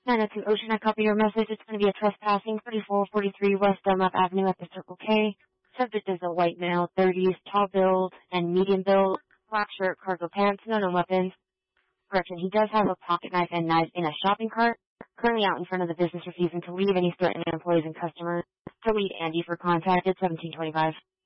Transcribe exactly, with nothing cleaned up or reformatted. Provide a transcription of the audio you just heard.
nine oh two Ocean, I copy your message. It's going to be a trespassing, thirty-four forty-three West Dunlap Avenue at the Circle K. Subject is a white male, thirties, tall build and medium build, black shirt, cargo pants, no known weapons. Correction, he does have a pocket knife and knives in a shopping cart. Currently out in front of the business refusing to leave, and he's threatening employees and customers to lead Andy for contact at seventeen twenty-five.